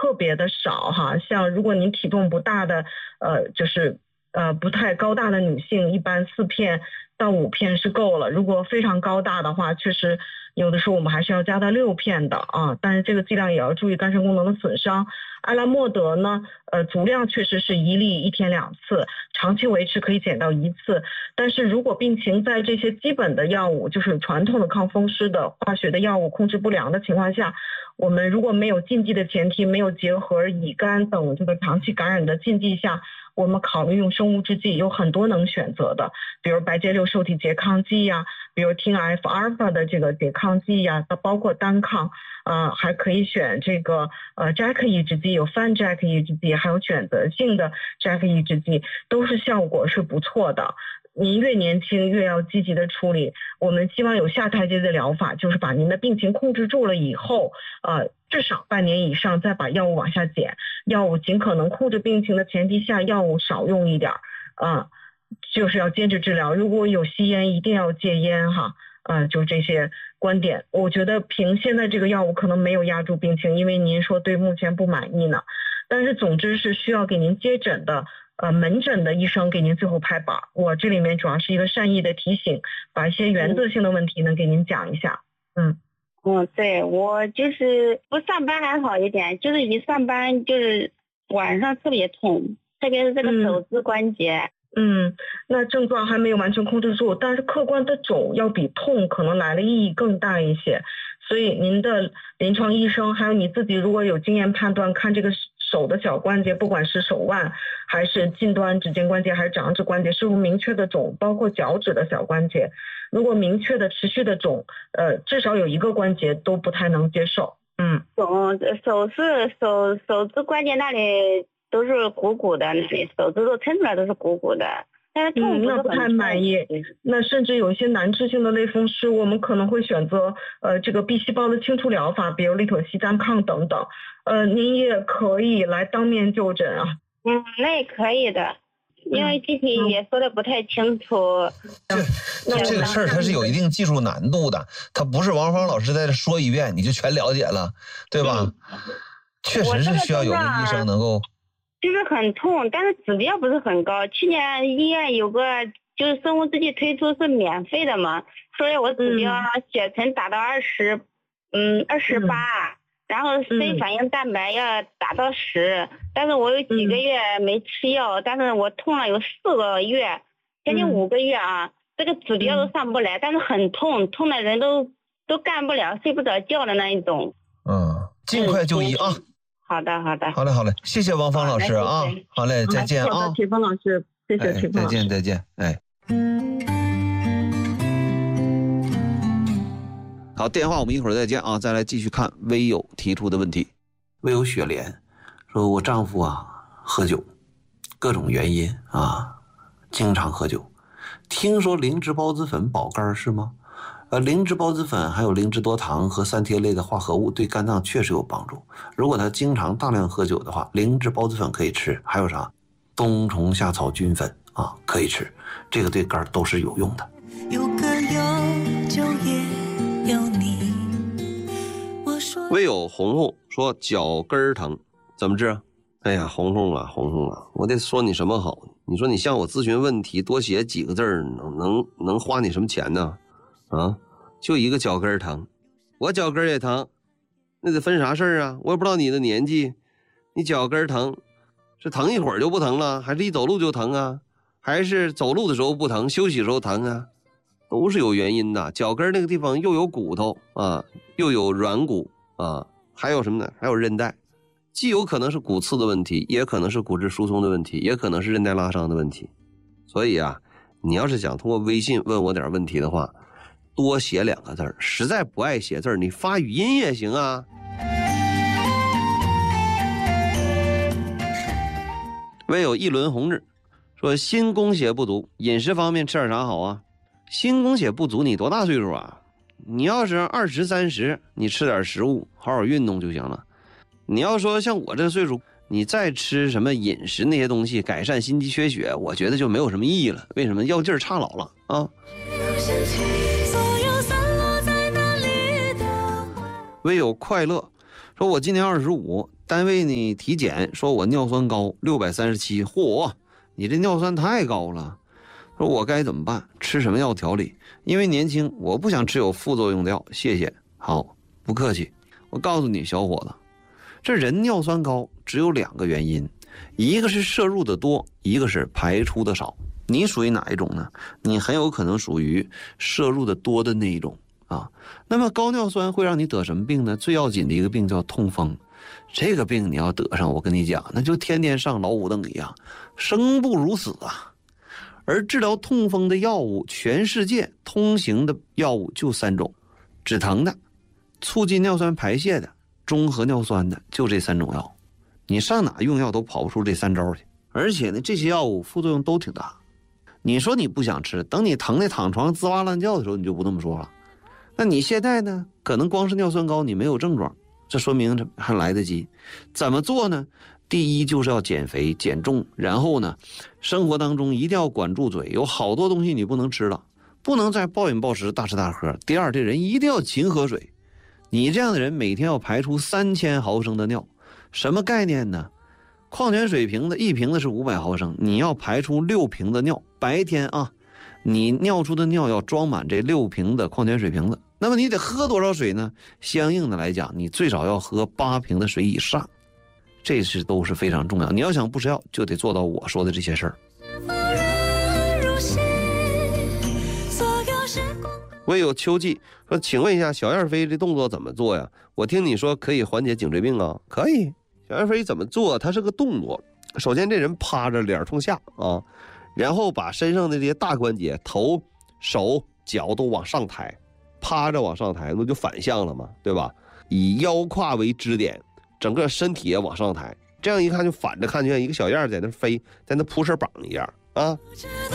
特别的少哈。像如果您体重不大的，就是不太高大的女性，一般4片到5片是够了。如果非常高大的话，确实有的时候我们还是要加到6片的啊。但是这个剂量也要注意肝肾功能的损伤。艾拉莫德呢，足量确实是1粒1天2次，长期维持可以减到1次。但是如果病情在这些基本的药物，就是传统的抗风湿的化学的药物控制不良的情况下，我们如果没有禁忌的前提，没有结合乙肝等这个长期感染的禁忌下，我们考虑用生物制剂有很多能选择的，比如白介六受体拮抗剂呀，比如TNF 阿尔法的这个拮抗剂呀，包括单抗，还可以选这个JAK 抑制剂，有泛 JAK 抑制剂，还有选择性的 JAK 抑制剂，都是效果是不错的。您越年轻越要积极的处理，我们希望有下台阶的疗法，就是把您的病情控制住了以后，至少半年以上再把药物往下减，药物尽可能控制病情的前提下，药物少用一点，就是要坚持治疗。如果有吸烟，一定要戒烟哈，就这些观点。我觉得凭现在这个药物可能没有压住病情，因为您说对目前不满意呢，但是总之是需要给您接诊的。门诊的医生给您最后拍板，我这里面主要是一个善意的提醒，把一些原则性的问题能给您讲一下。 对，我就是不上班还好一点，就是一上班就是晚上特别痛，特别是这个手指关节。 那症状还没有完全控制住，但是客观的肿要比痛可能来的意义更大一些，所以您的临床医生还有你自己如果有经验判断，看这个手的小关节，不管是手腕还是近端指尖关节还是掌指关节，是否明确的肿，包括脚趾的小关节，如果明确的持续的肿，至少有一个关节都不太能接受。 手指关节那里都是鼓鼓的，那里手指头抻出来都是鼓鼓的，但是痛那不太满意。那甚至有一些难治性的类风湿，我们可能会选择这个 B 细胞的清除疗法，比如利妥昔单抗等等。您也可以来当面就诊啊。 那也可以的，因为具体也说的不太清楚。 这个事儿它是有一定技术难度的，它不是王芳老师在这说一遍你就全了解了，对吧？确实是需要有个医生能够。 就是很痛，但是指标不是很高。去年医院有个就是生物制剂推出是免费的嘛，所以我指标血沉达到28，然后C 反应蛋白要达到10，但是我有几个月没吃药，但是我痛了有4个月，将近5个月啊，这个指标都上不来，但是很痛，痛的人都干不了，睡不着觉的那一种。 尽快就医啊。 好的， 好嘞，谢谢王芳老师啊，好嘞，再见啊。 好的，铁峰老师，谢谢铁峰老师， 再见，好，电话我们一会儿再见啊，再来继续看微友提出的问题。微友雪莲说，我丈夫喝酒，各种原因经常喝酒，听说灵芝孢子粉保肝是吗？灵芝孢子粉还有灵芝多糖和三萜类的化合物对肝脏确实有帮助。如果他经常大量喝酒的话，灵芝孢子粉可以吃，还有啥冬虫夏草菌粉可以吃，这个对肝都是有用的。有歌有酒也有你。微友红红说脚跟疼怎么治？哎呀，红红啊，我得说你什么好？你说你向我咨询问题，多写几个字能花你什么钱呢？就一个脚跟疼，我脚跟也疼，那得分啥事儿啊？我也不知道你的年纪，你脚跟疼是疼一会儿就不疼了，还是一走路就疼啊？还是走路的时候不疼，休息的时候疼啊？都是有原因的。脚跟那个地方又有骨头又有软骨还有什么呢？还有韧带，既有可能是骨刺的问题，也可能是骨质疏松的问题，也可能是韧带拉伤的问题。所以你要是想通过微信问我点问题的话，多写2个字，实在不爱写字你发语音也行啊。唯有一轮红日说，锌供血不足，饮食方面吃点啥好啊？锌供血不足，你多大岁数啊？你要是20、30，你吃点食物，好好运动就行了。你要说像我这岁数，你再吃什么饮食那些东西改善心肌缺血，我觉得就没有什么意义了。为什么？药劲儿差老了啊。唯有快乐说，我今年25， 单位呢体检说我尿酸高637，嚯，你这尿酸太高了。说我该怎么办？吃什么药调理？因为年轻，我不想吃有副作用的药，谢谢。好，不客气。我告诉你，小伙子，这人尿酸高只有2个原因，一个是摄入的多，一个是排出的少。你属于哪一种呢？你很有可能属于摄入的多的那一种啊。那么高尿酸会让你得什么病呢？最要紧的一个病叫痛风。这个病你要得上，我跟你讲，那就天天上老虎凳一样，生不如死啊。而治疗痛风的药物，全世界通行的药物就3种，止疼的、促进尿酸排泄的、中和尿酸的，就这3种药。你上哪用药都跑不出这3招去。而且呢，这些药物副作用都挺大。你说你不想吃，等你疼的躺床滋哇乱叫的时候，你就不那么说了。那你现在呢，可能光是尿酸高，你没有症状，这说明还来得及。怎么做呢？第一就是要减肥减重，然后呢，生活当中一定要管住嘴，有好多东西你不能吃了，不能再暴饮暴食大吃大喝。第二，这人一定要勤喝水，你这样的人每天要排出3000毫升的尿，什么概念呢？矿泉水瓶子1瓶子是500毫升，你要排出6瓶的尿，白天啊，你尿出的尿要装满这6瓶的矿泉水瓶子。那么你得喝多少水呢？相应的来讲，你最少要喝8瓶的水以上。这都是非常重要，你要想不吃药，就得做到我说的这些事儿。唯有秋季说，请问一下，小燕飞这动作怎么做呀？我听你说可以缓解颈椎病啊，可以。小燕飞怎么做？它是个动作。首先，这人趴着，脸冲下啊，然后把身上的这些大关节、头、手、脚都往上抬，趴着往上抬，那就反向了嘛，对吧？以腰胯为支点。整个身体也往上抬，这样一看就反着看，就像一个小燕在那飞，在那扑翅膀一样啊。